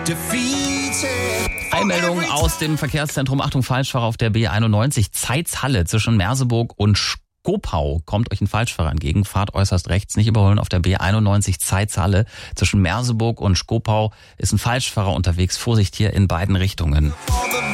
Eilmeldung aus dem Verkehrszentrum. Achtung, Falschfahrer auf der B91 Zeitz-Halle zwischen Merseburg und Skopau. Kommt euch ein Falschfahrer entgegen, fahrt äußerst rechts, nicht überholen auf der B91 Zeitz-Halle. Zwischen Merseburg und Skopau ist ein Falschfahrer unterwegs. Vorsicht hier in beiden Richtungen.